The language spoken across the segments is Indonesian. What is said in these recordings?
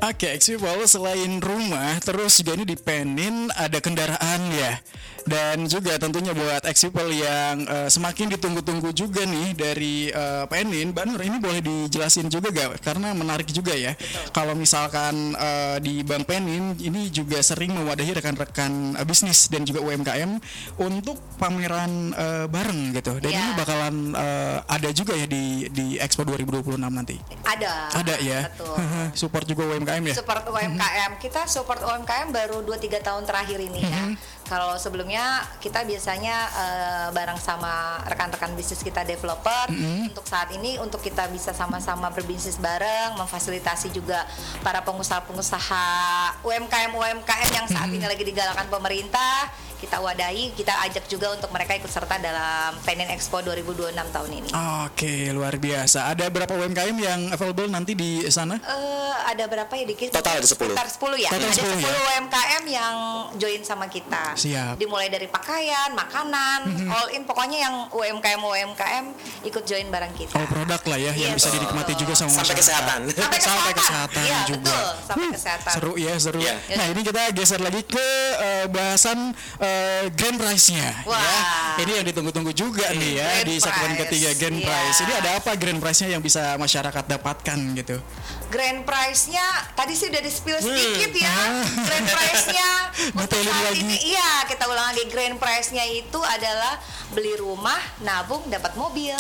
Oke, Xpipol selain rumah, terus juga ini di Penin ada kendaraan ya. Dan juga tentunya buat Xpipol yang semakin ditunggu-tunggu juga nih dari Penin, Mbak Nur, ini boleh dijelasin juga gak? Karena menarik juga ya. Kalau misalkan di Bank Penin ini juga sering mewadahi rekan-rekan bisnis dan juga UMKM untuk pameran bareng gitu. Dan ini bakalan ada juga ya di Expo 2026 nanti. Ada ya. Betul. Support juga UMKM ya. Support UMKM. Kita support UMKM baru 2-3 tahun terakhir ini ya. Kalau sebelumnya kita biasanya bareng sama rekan-rekan bisnis kita developer. Untuk saat ini untuk kita bisa sama-sama berbisnis bareng, memfasilitasi juga para pengusaha UMKM yang saat ini lagi digalakkan pemerintah. Kita wadahi, kita ajak juga untuk mereka ikut serta dalam Penin Expo 2026 tahun ini. Oke, luar biasa. Ada berapa UMKM yang available nanti di sana? Ada berapa ya dikit? Total ada 10. Sekitar 10 ya. Total Ada 10 10 ya? UMKM yang join sama kita. Siap. Dimulai dari pakaian, makanan, all in, pokoknya yang UMKM ikut join bareng kita. All produk lah ya, yang bisa dinikmati juga sama Sampai masyarakat. kesehatan. Sampai kesehatan Iya, juga. betul. Sampai kesehatan. Seru ya, seru. Iya. Nah, ini kita geser lagi ke bahasan grand prize-nya. Wah. Ya. Ini yang ditunggu-tunggu juga nih ya Grand di segmen prize. ketiga grand Iya. prize. Ini ada apa grand prize-nya yang bisa masyarakat dapatkan gitu? Grand prize-nya tadi sih udah di-spill sedikit ya. Grand prize-nya untuk Detailin saat lagi. ini, iya, kita ulang lagi. Grand prize-nya itu adalah beli rumah, nabung, dapat mobil.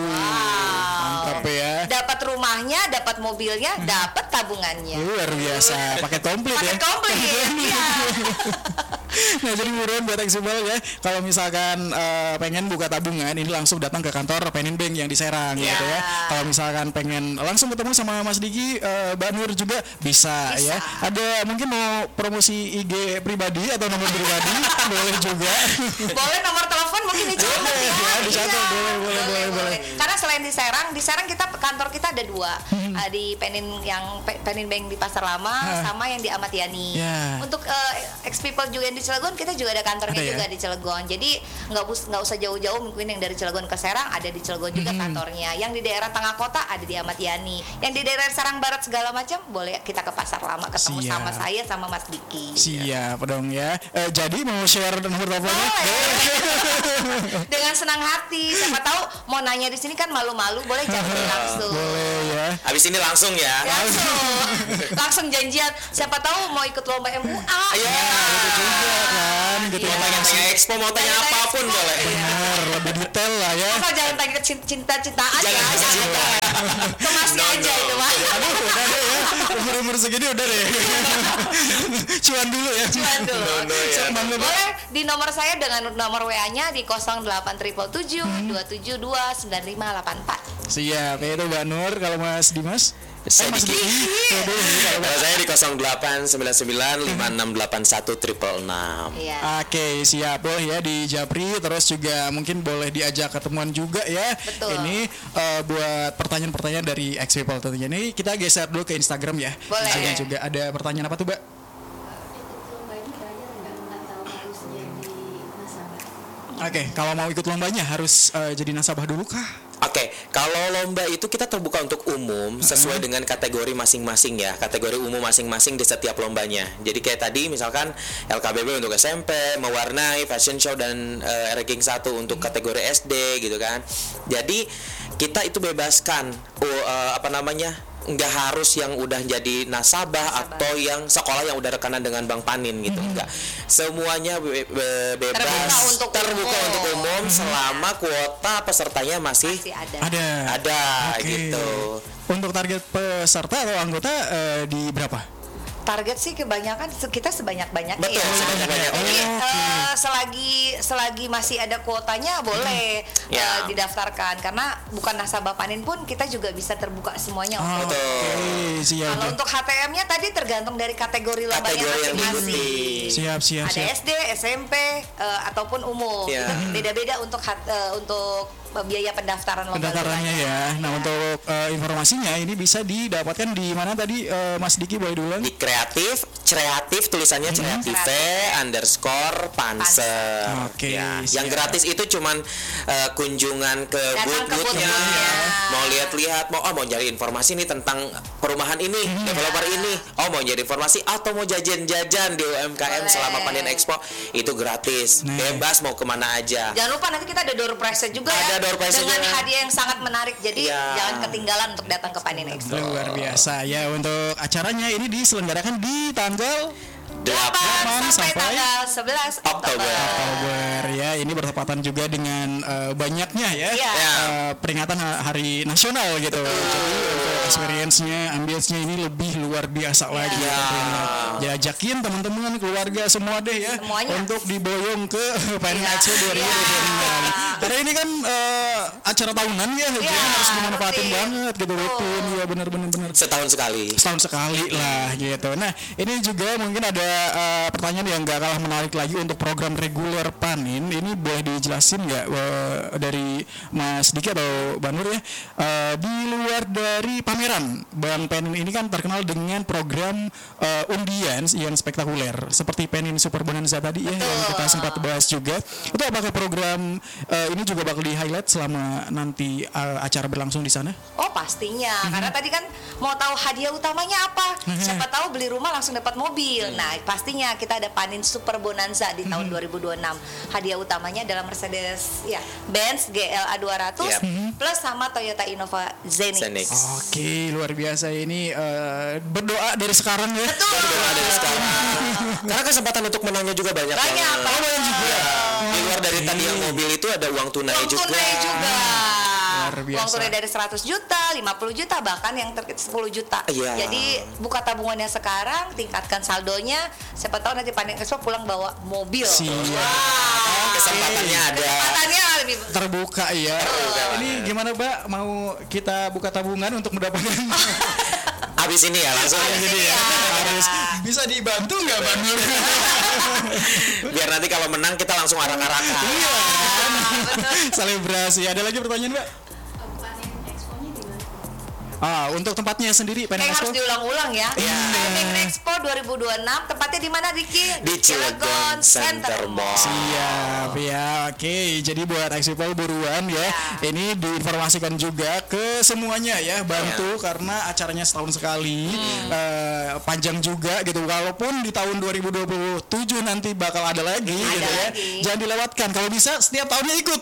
Mantap ya. Dapat rumahnya, dapat mobilnya, dapat tabungannya. Luar biasa, paket komplit ya. Paket komplit, iya. Nah, jadi buruan buat Xpipol ya. Kalau misalkan pengen buka tabungan, ini langsung datang ke kantor Penin Bank yang di Serang gitu ya. Kalau misalkan pengen langsung ketemu sama Mas Diki, Mbak Nur juga bisa ya. Ada mungkin mau promosi IG pribadi atau nomor pribadi boleh juga. Boleh nomor telepon mungkin dicatat ya. Dicatat, Iya, boleh. Karena selain di Serang kita kantor kita ada 2. Di Penin Penin Bank di Pasar Lama sama yang di Ahmad Yani. Ya. Untuk Xpipol juga yang di Cilegon, kita juga ada kantornya Ada ya? juga di Cilegon. Jadi nggak usah jauh-jauh, mungkin yang dari Cilegon ke Serang ada di Cilegon juga kantornya. Yang di daerah tengah kota ada di Ahmad Yani. Yang di daerah Serang Barat segala macam boleh kita ke Pasar Lama ketemu Siap. sama saya sama Mas Diki. Siap dong ya. Jadi mau share nomor teleponnya? Dengan senang hati. Siapa tahu mau nanya di sini kan malu-malu, boleh janjian langsung. Boleh ya. Habis ini langsung ya. Langsung janjian. Siapa tahu mau ikut lomba MUA. Iya. Itu juga kan gitu. Mau tanya Expo, mau tanya Tanya apapun Expo, boleh. Benar, lebih detail lah ya. Asal jangan tanya cinta-cintaan ya. Jangan cinta. Ke Masnya aja itu mah. Aduh, udah deh ya. Umur segini udah deh. Cuan dulu ya. Cuan dulu. Sok banget. Boleh di nomor saya dengan nomor WA-nya di 08777 272 9584. Siap, ya itu Mbak Nur. Kalau Mas Dimas? Saya Mas Diki. Diki. Kalau saya di 0899568666. Iya. Oke, siap. Boleh ya di Japri. Terus juga mungkin boleh diajak ketemuan juga ya. Betul. Ini buat pertanyaan-pertanyaan dari Xpipol tentunya. Ini kita geser dulu ke Instagram ya. Boleh. Instagram juga ada pertanyaan apa tuh, Mbak? Oke, kalau mau ikut lombanya harus jadi nasabah dulu kah? Oke, kalau lomba itu kita terbuka untuk umum sesuai dengan kategori masing-masing ya. Kategori umum masing-masing di setiap lombanya. Jadi kayak tadi misalkan LKBB untuk SMP, mewarnai, fashion show dan ranking 1 untuk kategori SD gitu kan. Jadi kita itu bebaskan nggak harus yang udah jadi nasabah atau yang sekolah yang udah rekanan dengan Bank Panin gitu, enggak. Semuanya bebas, terbuka untuk umum selama kuota pesertanya masih ada Oke. gitu. Untuk target peserta atau anggota di berapa? Target sih kebanyakan kita sebanyak-banyaknya. Betul, sebanyak-banyaknya. Jadi selagi masih ada kuotanya boleh Ya. didaftarkan, karena bukan nasabah Panin pun kita juga bisa terbuka semuanya. Oke, siap. Kalau untuk HTM-nya tadi tergantung dari kategori lombanya Kategori yang masing-masing. Siap. Ada SD, SMP ataupun umum. Ya. Itu beda-beda untuk biaya pendaftaran lomba. Pendaftarannya ya. Nah, untuk informasinya ini bisa didapatkan di mana tadi Mas Diki boleh diulang? Di kreatif tulisannya kreative_panser. Oke, Ya, siap. yang gratis itu cuman kunjungan ke Datang ke booth-nya, booth-nya. mau lihat-lihat, mau cari informasi nih tentang perumahan ini, developer ini, mau jadi informasi atau mau jajan-jajan di UMKM Boleh. selama Panin Expo itu gratis, Nah. bebas mau kemana aja. Jangan lupa nanti kita ada door prize juga ya. Ada door prize dengan juga. hadiah yang sangat menarik. Jadi Iya. jangan ketinggalan untuk datang ke Panin Expo. Luar biasa ya. Untuk acaranya ini diselenggarakan di tanggal 8 sampai sampai tanggal 11 Oktober. Oktober ya. Ini bertepatan juga dengan banyaknya ya Iya. peringatan Hari Nasional gitu. Jadi untuk experience-nya, ambience-nya ini lebih luar biasa lagi. Iya. tentunya. Diajakin teman-teman, keluarga semua deh ya Semuanya. untuk diboyong ke Panin Iya. Expo 2026. Iya. Karena ini kan acara tahunan ya, jadi Iya, harus dimanfaatin rutin. banget gitu, rutin ya, benar-benar Setahun sekali. setahun sekali lah gitu. Nah, ini juga mungkin ada pertanyaan yang gak kalah menarik lagi untuk program reguler Panin. Ini boleh dijelasin nggak dari Mas Diki atau Mbak Nur ya? Di luar dari pameran, Bang Panin ini kan terkenal dengan program undian yang spektakuler seperti Panin Super Bonanza tadi ya, yang kita sempat bahas juga. Itu apakah program ini juga bakal di-highlight selama nanti acara berlangsung di sana? Oh pastinya, karena tadi kan mau tahu hadiah utamanya apa. Siapa tahu beli rumah langsung dapat mobil. Nah pastinya kita ada Panin Super Bonanza di tahun 2026. Hadiah utamanya adalah Mercedes ya Benz GLA 200 Yap. plus sama Toyota Innova Zenix. Zenix. Oke, luar biasa ini berdoa dari sekarang ya. Berdoa dari sekarang. Karena kesempatan untuk menangnya juga banyak. Banyak, banget. banyak juga. Di luar dari tadi yang mobil itu ada uang tunai Uang juga. tunai juga. Luar biasa. Uang tunai dari 100 juta, 50 juta, bahkan yang 10 juta. Iya. Jadi buka tabungannya sekarang, tingkatkan saldonya. Siapa tahu nanti Panin Expo pulang bawa mobil. Siap. Kesempatannya ada. Kesempatannya lebih Terbuka ya. Ini gimana Mbak? Mau kita buka tabungan untuk mendapatkan Habis ini ya langsung. Habis ini ya. harus bisa dibantu nggak Mbak Nur? Biar nanti kalau menang kita langsung arak-arakan. Iya. Selebrasi. Ada lagi pertanyaan Mbak? Untuk tempatnya sendiri Panin Kayak Expo. harus diulang-ulang ya. Panin Expo 2026 tempatnya di mana Diki? Di Cilegon Center Mall. Siap ya, oke. Jadi buat Exipol buruan ya. Ini diinformasikan juga ke semuanya ya, bantu karena acaranya setahun sekali, panjang juga gitu. Walaupun di tahun 2027 nanti bakal ada lagi gitu ya. lagi. Jangan dilewatkan. Kalau bisa setiap tahunnya ikut.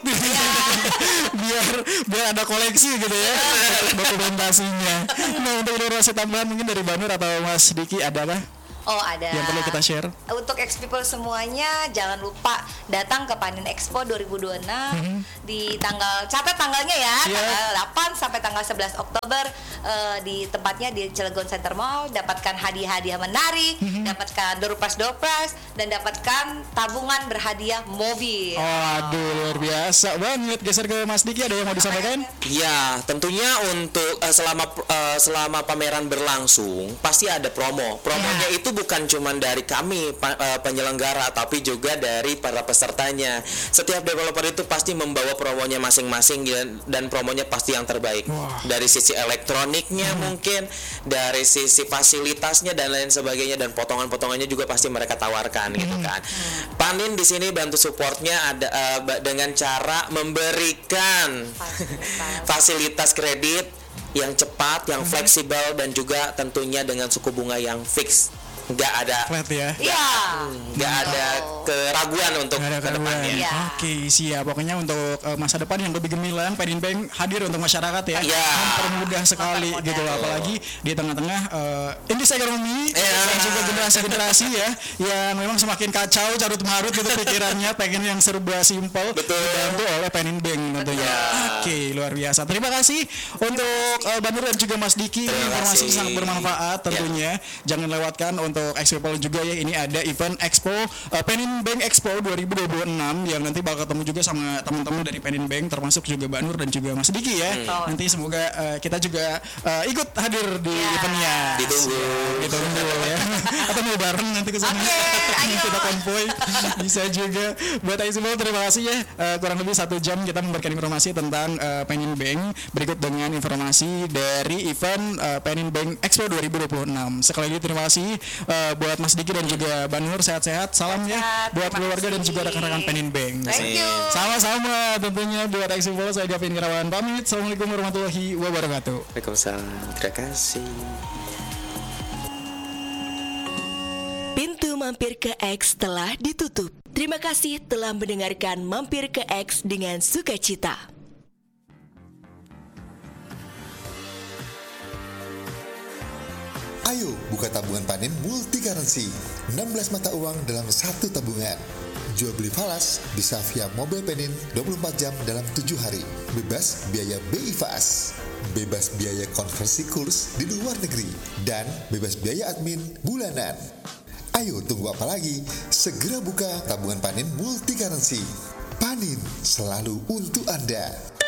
biar ada koleksi gitu ya. Untuk dokumentasinya. Nah, untuk informasi tambahan mungkin dari Banur atau Mas Diki ada apa Oh ada. yang perlu kita share? Untuk ex-people semuanya jangan lupa datang ke Panin Expo 2026 di catat tanggalnya ya, Siap. tanggal 8 sampai tanggal 11 Oktober di tempatnya di Cilegon Center Mall. Dapatkan hadiah-hadiah menarik, dapatkan door prize dan dapatkan tabungan berhadiah mobil. Oh, aduh luar biasa banget. Geser ke Mas Diki, ada yang mau disampaikan? Ya, tentunya untuk selama pameran berlangsung pasti ada promo. Promonya itu bukan cuma dari kami penyelenggara, tapi juga dari para pesertanya. Setiap developer itu pasti membawa promonya masing-masing dan promonya pasti yang terbaik. Wah. Dari sisi elektroniknya mungkin, dari sisi fasilitasnya dan lain sebagainya, dan potongan-potongannya juga pasti mereka tawarkan gitu kan. Panin di sini bantu supportnya ada dengan cara memberikan fasilitas kredit yang cepat, yang fleksibel, dan juga tentunya dengan suku bunga yang fix. Nggak ada Flat ya. Iya. nggak ada keraguan untuk Nggak ada kedepannya. kedepannya. Iya. Oke, siap. Pokoknya untuk masa depan yang lebih gemilang, Panin Bank hadir untuk masyarakat ya. Iya. Mempermudah sekali Mempermudah. gitu loh. Apalagi di tengah-tengah industri ekonomi Iya. dan juga generasi-generasi ya yang memang semakin kacau, carut marut gitu pikirannya, pengen yang serba simpel, Betul. dibantu oleh Panin Bank tentunya. Oke, luar biasa. Terima kasih untuk Banur dan juga Mas Diki. Terima Informasi kasih. sangat bermanfaat tentunya. Jangan lewatkan untuk untuk Expo juga ya, ini ada event Expo Penin Bank Expo 2026 yang nanti bakal ketemu juga sama teman-teman dari Penin Bank, termasuk juga Mbak Nur dan juga Mas Diki ya. Nanti semoga kita juga ikut hadir di eventnya. Ditunggu ya. Atau mau bareng nanti ke sana. Kita konvoy bisa juga. Buat Expo terima kasih ya. Kurang lebih 1 jam kita memberikan informasi tentang Penin Bank. Berikut dengan informasi dari event Penin Bank Expo 2026. Sekali lagi terima kasih buat Mas Diki dan juga Mbak Nur, sehat-sehat. Salam ya buat keluarga dan juga rekan-rekan Penin Bank. Thank you. Sama-sama tentunya buat Expo. Saya Gavin Irawan pamit. Assalamualaikum warahmatullahi wabarakatuh. Waalaikumsalam. Terima kasih. Pintu mampir ke X telah ditutup. Terima kasih telah mendengarkan Mampir ke X dengan sukacita. Ayo buka tabungan panen multi currency, 16 mata uang dalam satu tabungan. Jual beli falas bisa via mobile Penin 24 jam dalam 7 hari. Bebas biaya BI Fas, bebas biaya konversi kurs di luar negeri, dan bebas biaya admin bulanan. Ayo tunggu apa lagi? Segera buka tabungan panen multi currency. Panin selalu untuk Anda.